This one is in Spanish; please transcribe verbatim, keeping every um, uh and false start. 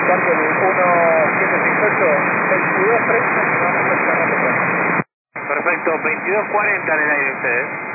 embarque del uno siete seis ocho, veintidós treinta, que vamos a estar. Perfecto, veintidós cuarenta en el aire ustedes.